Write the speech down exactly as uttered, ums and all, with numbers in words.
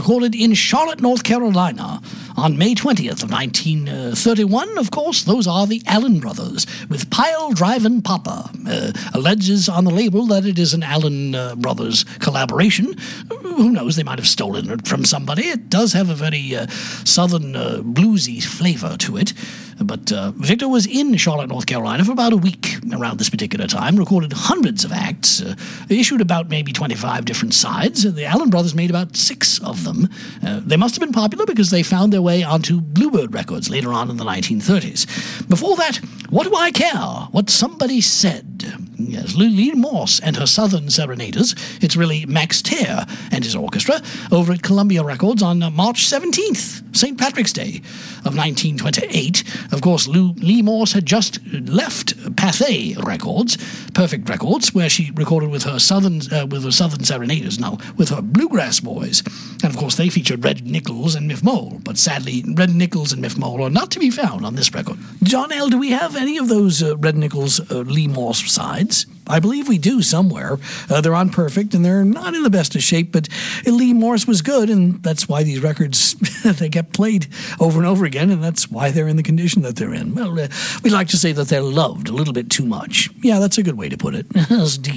recorded in Charlotte, North Carolina on May twentieth of nineteen thirty-one. Of course, those are the Allen Brothers with Pile Drivin' Papa. Uh, alleges on the label that it is an Allen uh, Brothers collaboration. Who knows, they might have stolen it from somebody. It does have a very uh, southern uh, bluesy flavor to it. But uh, Victor was in Charlotte, North Carolina for about a week around this particular time, recorded hundreds of acts, uh, issued about maybe twenty-five different sides. The Allen Brothers made about six of them. Uh, they must have been popular because they found their way onto Bluebird Records later on in the nineteen thirties. Before that, What Do I Care? What Somebody Said. Yes, Lee Morse and her Southern Serenaders. It's really Max Terre and his orchestra over at Columbia Records on uh, March seventeenth, Saint Patrick's Day of nineteen twenty-eight. Of course, Lou, Lee Morse had just left Pathé Records, Perfect Records, where she recorded with her Southern uh, with her Southern Serenaders, now with her Bluegrass Boys. And of course, they featured Red Nichols and Miff Mole, but sadly, Red Nichols and Miff Mole are not to be found on this record. John L., do we have any of those uh, Red Nichols, uh, Lee Morse sides? I believe we do somewhere. Uh, they're on Perfect, and they're not in the best of shape, but Lee Morse was good, and that's why these records, they get played over and over again, and that's why they're in the condition that they're in. Well, uh, we like to say that they're loved a little bit too much. Yeah, that's a good way to put it.